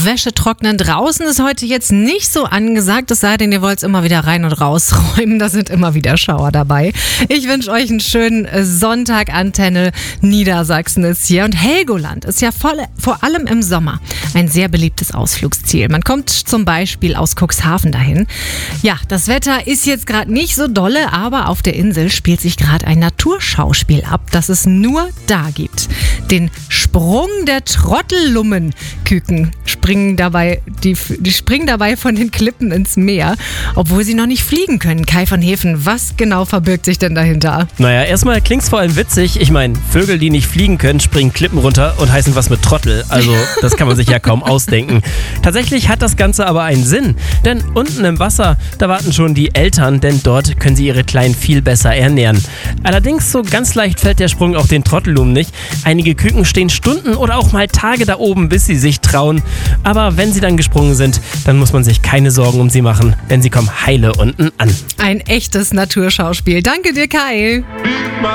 Wäsche trocknen draußen ist heute jetzt nicht so angesagt, es sei denn, ihr wollt es immer wieder rein und rausräumen. Da sind immer wieder Schauer dabei. Ich wünsche euch einen schönen Sonntag. Antenne Niedersachsen ist hier. Und Helgoland ist ja vor allem im Sommer ein sehr beliebtes Ausflugsziel. Man kommt zum Beispiel aus Cuxhaven dahin. Ja, das Wetter ist jetzt gerade nicht so dolle, aber auf der Insel spielt sich gerade ein Naturschauspiel ab, das es nur da gibt. Den Sprung der Trottellummenküken die springen dabei von den Klippen ins Meer, obwohl sie noch nicht fliegen können. Kai von Hefen, was genau verbirgt sich denn dahinter? Naja, erstmal klingt's vor allem witzig. Ich meine, Vögel, die nicht fliegen können, springen Klippen runter und heißen was mit Trottel. Also das kann man sich ja kaum ausdenken. Tatsächlich hat das Ganze aber einen Sinn, denn unten im Wasser, da warten schon die Eltern, denn dort können sie ihre Kleinen viel besser ernähren. Allerdings so ganz leicht fällt der Sprung auch den Trottellumen nicht. Einige Küken stehen Stunden oder auch mal Tage da oben, bis sie sich trauen. Aber wenn sie dann gesprungen sind, dann muss man sich keine Sorgen um sie machen, denn sie kommen heile unten an. Ein echtes Naturschauspiel. Danke dir, Kai.